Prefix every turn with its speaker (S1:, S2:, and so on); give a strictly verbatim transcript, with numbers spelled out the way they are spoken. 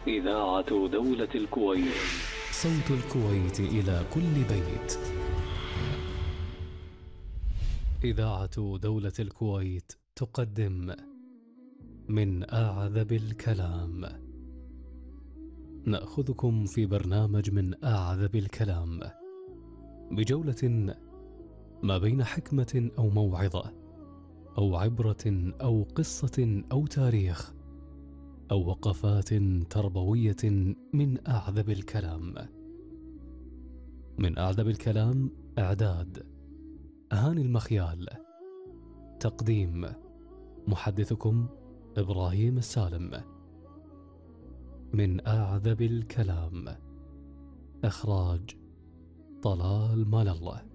S1: إذاعة دولة الكويت.
S2: صوت الكويت إلى كل بيت. إذاعة دولة الكويت تقدم من أعذب الكلام. نأخذكم في برنامج من أعذب الكلام بجولة ما بين حكمة أو موعظة أو عبرة أو قصة أو تاريخ أو وقفات تربوية من أعذب الكلام. من أعذب الكلام، إعداد هاني المخيال، تقديم محدثكم إبراهيم السالم. من أعذب الكلام، إخراج طلال مال الله.